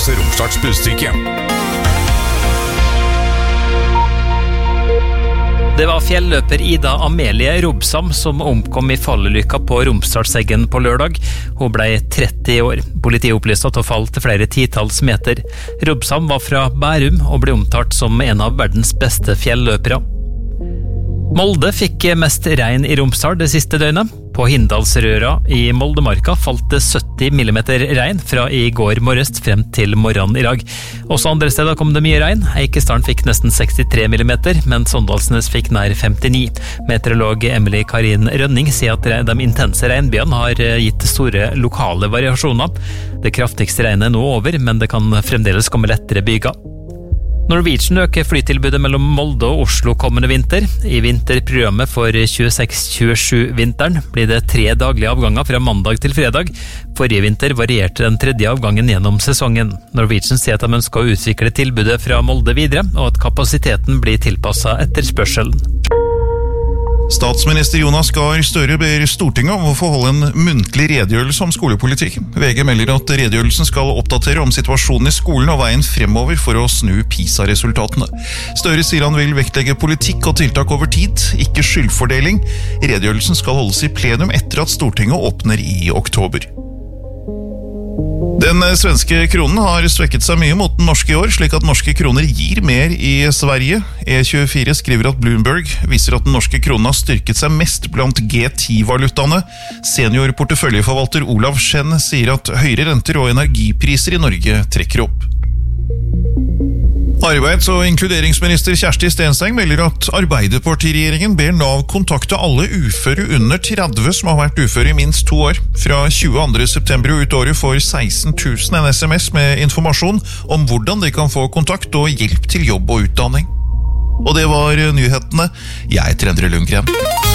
Sykehuset Romsdals Budstikke. Det var fjelløper Ida Amelie Robsam som omkom I fallulykka på Romsdalseggen på lørdag. Hun ble 30 år. Politiet opplyste at hun falt til flere titalls meter. Robsam var fra Bærum og ble omtalt som en av verdens beste fjelløpere. Molde fikk mest regn I Romsdal det siste døgnet. På Hindalsrøra I Moldemarka falt det 70 millimeter regn fra I går morges frem til morgenen I dag. Også andre steder kom det mye regn. Eikesdalen fikk nesten 63 millimeter, mens Åndalsnes fikk nær 59. Meteorolog Emily Karin Rønning sier at de intense regnbyene har gitt store lokale variasjoner. Det kraftigste regnet er nå over, men det kan fremdeles komme lettere byger. Norwegian øker flytilbudet mellom Molde og Oslo kommende vinter. I vinterprogrammet for 26-27-vinteren blir det 3 daglige avganger fra mandag til fredag. Forrige vinter varierte den 3. avgangen gjennom sesongen. Norwegian sier at de ønsker å utvikle tilbudet fra Molde videre, og at kapasiteten blir tilpasset etterspørselen. Statsminister Jonas Gahr Støre ber Stortinget om å få holde en muntlig redegjørelse om skolepolitikk. VG melder at redegjørelsen skal oppdatere om situasjonen I skolen og veien fremover for å snu PISA-resultatene. Støre sier han vil vektlegge politikk og tiltak over tid, ikke skyldfordeling. Redegjørelsen skal holdes I plenum etter at Stortinget åpner I oktober. Den svenske kronen har svekket seg mye mot den norske I år, slik at norske kroner gir mer I Sverige. E24 skriver at Bloomberg viser at den norske kronen har styrket seg mest blant G10-valutaene. Senior porteføljeforvalter Olav Schenn sier at høyere renter og energipriser I Norge trekker opp. Arbeids- og inkluderingsminister Kjersti Stenseng melder at Arbeiderpartiregjeringen ber Nav kontakte alle uføre under 30 som har vært uføre I minst 2 år. Fra 22. september og ut året får 16 000 en SMS med informasjon om hvordan de kan få kontakt og hjelp til jobb og utdanning. Og det var nyhetene. Jeg heter Endre Lundgren.